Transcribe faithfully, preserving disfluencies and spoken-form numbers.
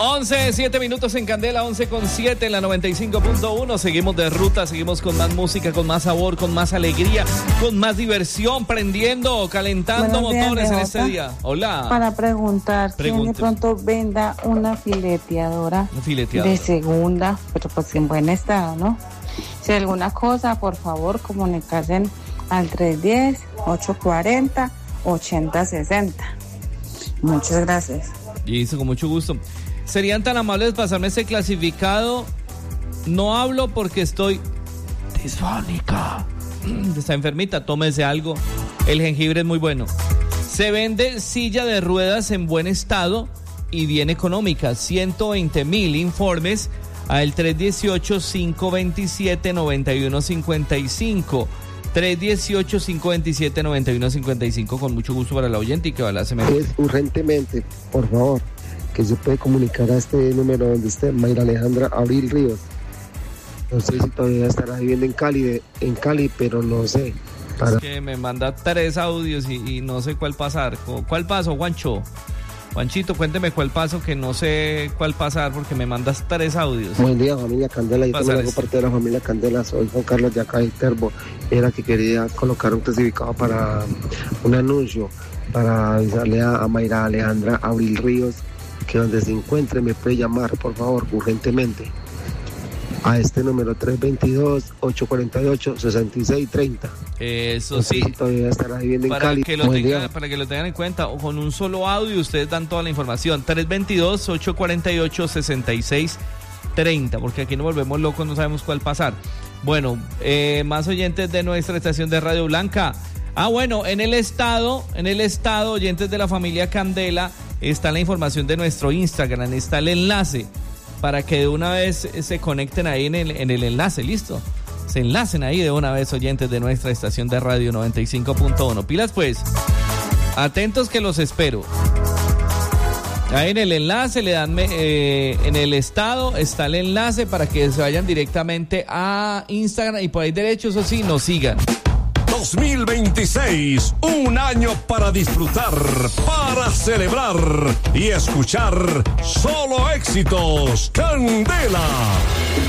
once, siete minutos en Candela, once con siete en la noventa y cinco punto uno. Seguimos de ruta, seguimos con más música, con más sabor, con más alegría, con más diversión, prendiendo, calentando Buenos días, motores en B J. este día. Hola. Para preguntar, ¿quién de Pregunte. pronto venda una fileteadora, Una fileteadora. de segunda, pero pues en buen estado, ¿no? Si hay alguna cosa, por favor, comunicarse al tres uno cero, ocho cuatro cero, ocho cero seis cero. Muchas gracias. Y eso, con mucho gusto. ¿Serían tan amables de pasarme ese clasificado? No hablo porque estoy disfónica. Está enfermita, tómese algo. El jengibre es muy bueno. Se vende silla de ruedas en buen estado y bien económica. ciento veinte mil informes al tres uno ocho, cinco dos siete, nueve uno cinco cinco. tres uno ocho, cinco dos siete, nueve uno cinco cinco. Con mucho gusto para la oyente y que va a la semana. Es urgentemente, por favor, que se puede comunicar a este número donde esté Mayra Alejandra Abril Ríos. No sé si todavía estará viviendo en Cali, de, en Cali, pero no sé. Para... Es que me manda tres audios y, y no sé cuál pasar. ¿Cuál paso, Juancho? Juanchito, cuénteme cuál paso, que no sé cuál pasar porque me mandas tres audios. Buen día, familia Candela. Yo también hago este. parte de la familia Candela. Soy Juan Carlos de acá de Terbo. Era que quería colocar un clasificado para un anuncio, para avisarle a, a Mayra Alejandra Abril Ríos que donde se encuentre me puede llamar, por favor, urgentemente, a este número tres dos dos, ocho cuatro ocho, seis seis tres cero. Eso No sé sí. si todavía estará viviendo en Para Cali. que, lo Buen tenga, día. para que lo tengan en cuenta, o con un solo audio ustedes dan toda la información. tres dos dos, ocho cuatro ocho, seis seis tres cero, porque aquí nos volvemos locos, no sabemos cuál pasar. Bueno, eh, más oyentes de nuestra estación de Radio Blanca. Ah, bueno, en el estado, en el estado, oyentes de la familia Candela, está la información de nuestro Instagram, está el enlace para que de una vez se conecten ahí en el, en el enlace, ¿listo? Se enlacen ahí de una vez, oyentes de nuestra estación de radio noventa y cinco punto uno. Pilas pues, atentos que los espero. Ahí en el enlace le dan, eh, en el estado está el enlace para que se vayan directamente a Instagram y por ahí derecho, eso sí, nos sigan. dos mil veintiséis, un año para disfrutar, para celebrar y escuchar solo éxitos. Candela.